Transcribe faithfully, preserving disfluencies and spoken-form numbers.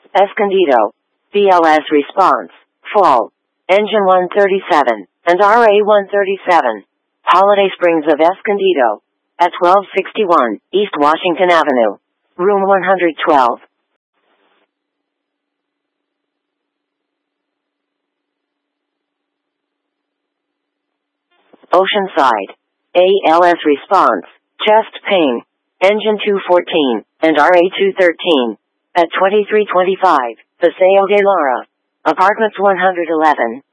Escondido. B L S response. Fall. Engine one thirty-seven, and R A one thirty-seven. Holiday Springs of Escondido. At twelve sixty-one, East Washington Avenue. Room one twelve. Oceanside. A L S response. Chest pain. Engine two fourteen, and R A two thirteen. At twenty-three twenty-five, Paseo de Lara. Apartments one eleven.